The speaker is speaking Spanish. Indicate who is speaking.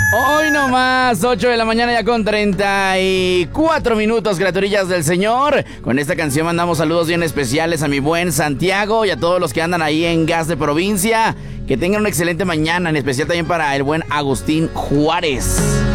Speaker 1: Hoy nomás, 8 de la mañana ya con 34 minutos, criaturillas del Señor. Con esta canción mandamos saludos bien especiales a mi buen Santiago y a todos los que andan ahí en Gas de Provincia. Que tengan una excelente mañana, en especial también para el buen Agustín Juárez.